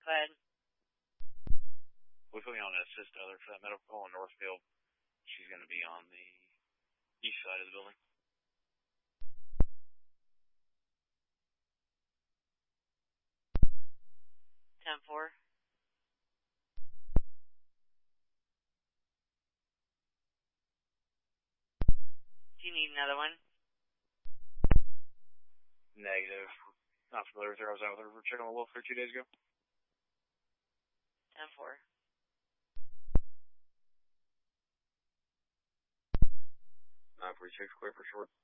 Go ahead. We put me on an assist other for that medical call in Northfield. She's going to be on the east side of the building. 10-4. Do you need another one? Negative. Not familiar with her. I was out with her for checking on the wolf 2 days ago. 10-4. 946, clear for short.